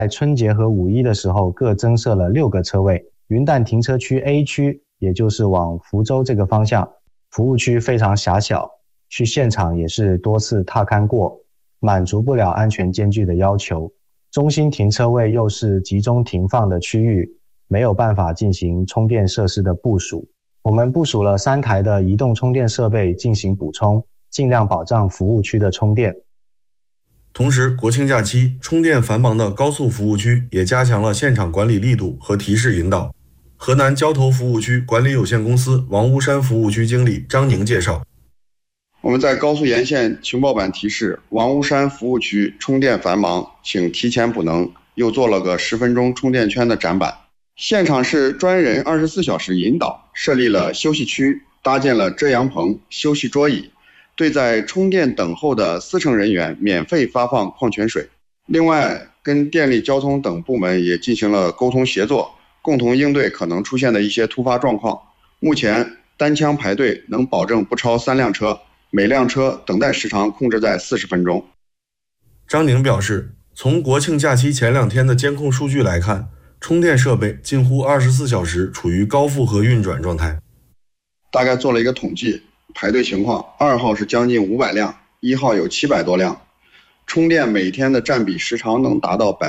在春节和五一的时候各增设了6个车位。云淡停车区 A 区，也就是往福州这个方向，服务区非常狭小，去现场也是多次踏勘过，满足不了安全间距的要求。中心停车位又是集中停放的区域，没有办法进行充电设施的部署。我们部署了3台的移动充电设备进行补充，尽量保障服务区的充电。 同时，国庆假期充电繁忙的高速服务区也加强了现场管理力度和提示引导。河南交投服务区管理有限公司王屋山服务区经理张宁介绍， 我们在高速沿线情报板提示王屋山服务区充电繁忙，请提前补能，又做了个10分钟充电圈的展板。现场是专人24小时引导，设立了休息区，搭建了遮阳棚、休息桌椅，对在充电等候的司乘人员免费发放矿泉水。另外，跟电力交通等部门也进行了沟通协作，共同应对可能出现的一些突发状况。目前单枪排队能保证不超3辆车，每辆车等待时长控制在40分钟。 张宁表示，从国庆假期前2天的监控数据来看，充电设备近乎24小时处于高负荷运转状态。 大概做了一个统计，排队情况，2号是将近500辆，1号有700多辆，充电每天的占比时长能达到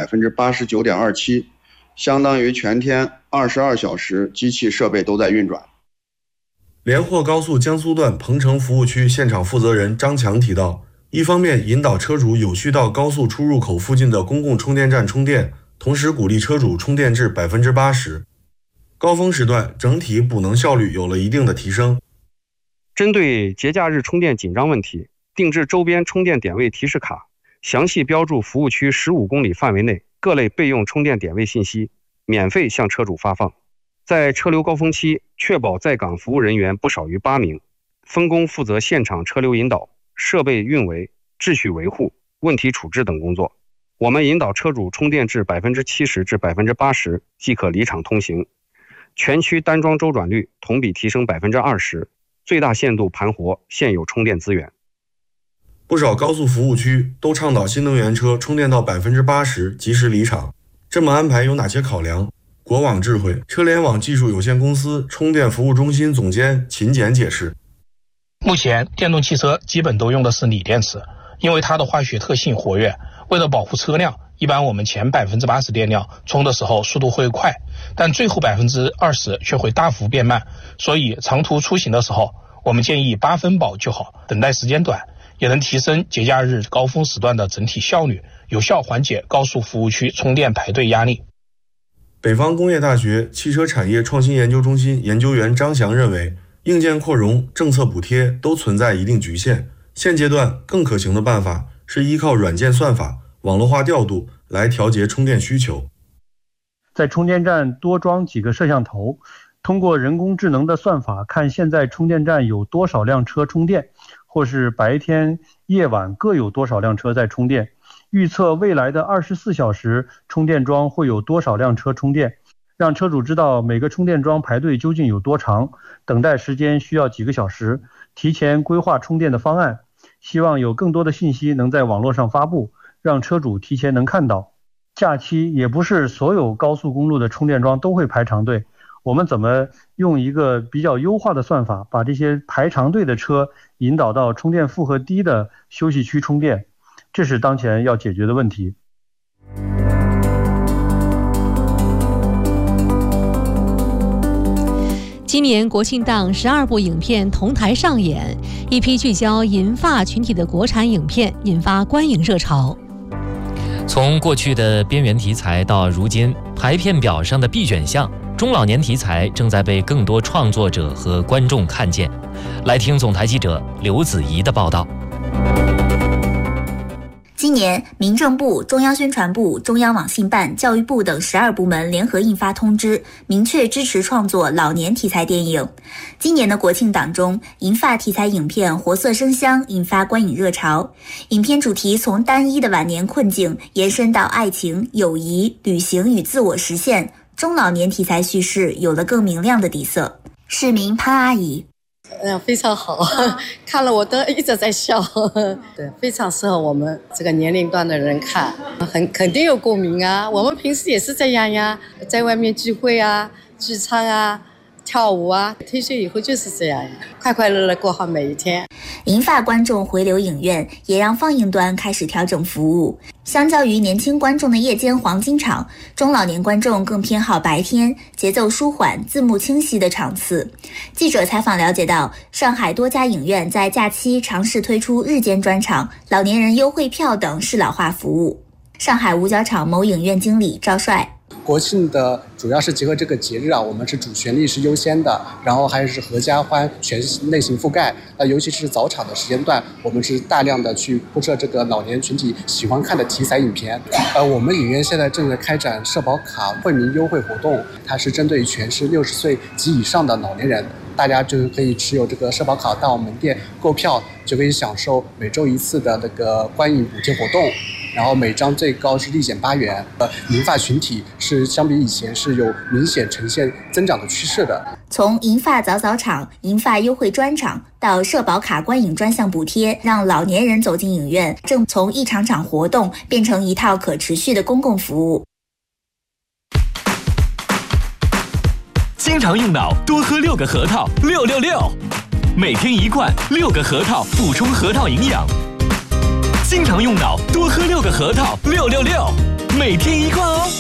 89.27%， 相当于全天22小时机器设备都在运转。 连霍高速江苏段彭城服务区现场负责人张强提到，一方面引导车主有序到高速出入口附近的公共充电站充电，同时鼓励车主充电至 80%。 高峰时段整体补能效率有了一定的提升。 针对节假日充电紧张问题，定制周边充电点位提示卡，详细标注服务区15公里范围内各类备用充电点位信息，免费向车主发放。在车流高峰期，确保在岗服务人员不少于8名，分工负责现场车流引导、设备运维、秩序维护、问题处置等工作。我们引导车主充电至 70%至 80% 即可离场通行，全区单桩周转率同比提升 20%， 最大限度盘活现有充电资源。 不少高速服务区都倡导新能源车充电到 80% 及时离场，这么安排有哪些考量？国网智慧车联网技术有限公司充电服务中心总监秦简解释， 目前电动汽车基本都用的是锂电池，因为它的化学特性活跃，为了保护车辆，一般我们前 80% 电量充的时候速度会快，但最后 20% 却会大幅变慢，所以长途出行的时候，我们建议8分饱就好，等待时间短，也能提升节假日高峰时段的整体效率，有效缓解高速服务区充电排队压力。 北方工业大学汽车产业创新研究中心研究员张翔认为，硬件扩容、政策补贴都存在一定局限，现阶段更可行的办法是依靠软件算法、网络化调度来调节充电需求。 在充电站多装几个摄像头，通过人工智能的算法看现在充电站有多少辆车充电，或是白天夜晚各有多少辆车在充电，预测未来的24小时充电桩会有多少辆车充电，让车主知道每个充电桩排队究竟有多长，等待时间需要几个小时，提前规划充电的方案。希望有更多的信息能在网络上发布，让车主提前能看到。假期也不是所有高速公路的充电桩都会排长队，我们怎么用一个比较优化的算法，把这些排长队的车引导到充电负荷低的休息区充电，这是当前要解决的问题。 今年国庆档12部影片同台上演，一批聚焦银发群体的国产影片引发观影热潮。 从过去的边缘题材到如今排片表上的必选项，中老年题材正在被更多创作者和观众看见。来听总台记者刘子怡的报道。 今年，民政部、中央宣传部、中央网信办、教育部等12部门联合印发通知，明确支持创作老年题材电影。今年的国庆档中，银发题材影片活色生香，引发观影热潮。影片主题从单一的晚年困境延伸到爱情、友谊、旅行与自我实现，中老年题材叙事有了更明亮的底色。市民潘阿姨， 非常好，看了我都一直在笑。对，非常适合我们这个年龄段的人看，肯定有共鸣啊。我们平时也是这样呀，在外面聚会啊、聚餐啊、跳舞啊，退休以后就是这样呀，快快乐乐过好每一天。 银发观众回流影院，也让放映端开始调整服务。相较于年轻观众的夜间黄金场，中老年观众更偏好白天节奏舒缓、字幕清晰的场次。记者采访了解到，上海多家影院在假期尝试推出日间专场、老年人优惠票等适老化服务。上海五角场某影院经理赵帅。 国庆的主要是结合这个节日啊，我们是主旋律是优先的，然后还是合家欢全类型覆盖。尤其是早场的时间段，我们是大量的去铺设这个老年群体喜欢看的题材影片。我们影院现在正在开展社保卡惠民优惠活动，它是针对全市60岁及以上的老年人，大家就可以持有这个社保卡到门店购票，就可以享受每周1次的那个观影补贴活动。然后每张最高是立减8元，银发群体是相比以前是有明显呈现增长的趋势的。 从银发早早场、银发优惠专场到社保卡观影专项补贴，让老年人走进影院，正从一场场活动变成一套可持续的公共服务。 经常用脑，多喝6个核桃，666，每天1罐，6个核桃补充核桃营养。经常用脑，多喝6个核桃，666，每天1罐哦。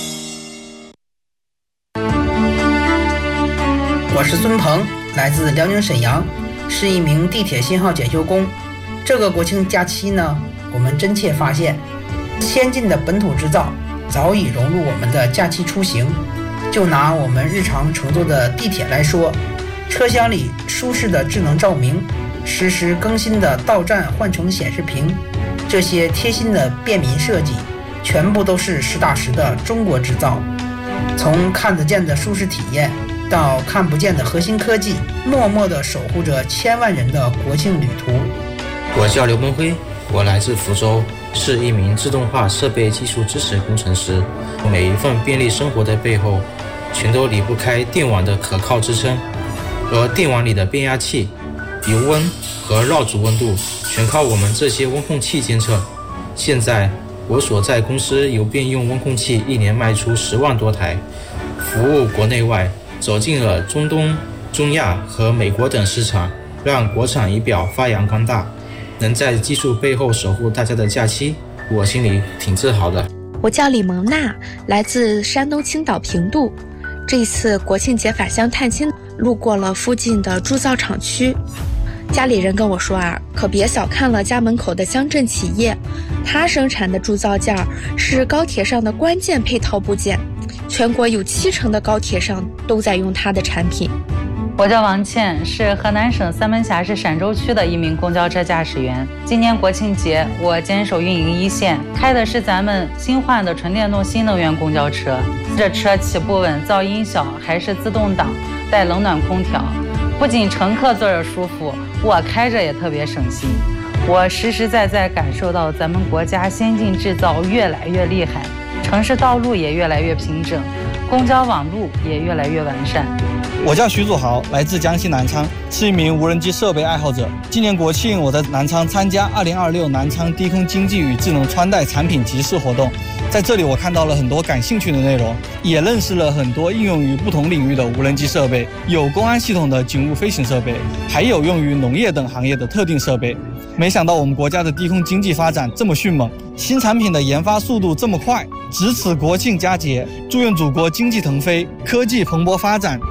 我是孙鹏，来自辽宁沈阳，是一名地铁信号检修工。这个国庆假期呢，我们真切发现，先进的本土制造早已融入我们的假期出行。就拿我们日常乘坐的地铁来说，车厢里舒适的智能照明，实时更新的到站换乘显示屏，这些贴心的便民设计，全部都是实打实的中国制造。从看得见的舒适体验，到看不见的核心科技，默默地守护着千万人的国庆旅途。 我叫刘文辉，我来自福州，是一名自动化设备技术支持工程师。每一份便利生活的背后，全都离不开电网的可靠支撑，而电网里的变压器、油温和绕组温度全靠我们这些温控器监测。现在我所在公司有便用温控器1年卖出10万多台，服务国内外，走进了中东、中亚和美国等市场，让国产仪表发扬光大。能在技术背后守护大家的假期，我心里挺自豪的。 我叫李萌娜，来自山东青岛平度。这一次国庆节返乡探亲，路过了附近的铸造厂区。家里人跟我说啊，可别小看了家门口的乡镇企业，它生产的铸造件是高铁上的关键配套部件，全国有70%的高铁上都在用它的产品。 我叫王倩，是河南省三门峡市陕州区的一名公交车驾驶员。今年国庆节，我坚守运营一线，开的是咱们新换的纯电动新能源公交车。这车起步稳，噪音小，还是自动挡，带冷暖空调。不仅乘客坐着舒服，我开着也特别省心。我实实在在感受到咱们国家先进制造越来越厉害，城市道路也越来越平整，公交网路也越来越完善。 我叫徐祖豪，来自江西南昌，是一名无人机设备爱好者。今年国庆，我在南昌参加2026南昌低空经济与智能穿戴产品集市活动。在这里，我看到了很多感兴趣的内容，也认识了很多应用于不同领域的无人机设备，有公安系统的警务飞行设备，还有用于农业等行业的特定设备。没想到我们国家的低空经济发展这么迅猛，新产品的研发速度这么快。值此国庆佳节，祝愿祖国经济腾飞，科技蓬勃发展。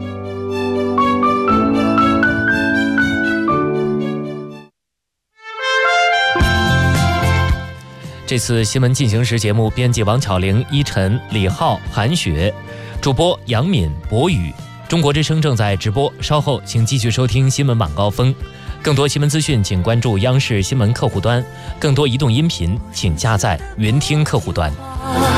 这次新闻进行时节目编辑王巧玲、依晨、李浩、韩雪，主播杨敏、博宇。中国之声正在直播，稍后请继续收听新闻晚高峰。更多新闻资讯，请关注央视新闻客户端；更多移动音频，请下载云听客户端。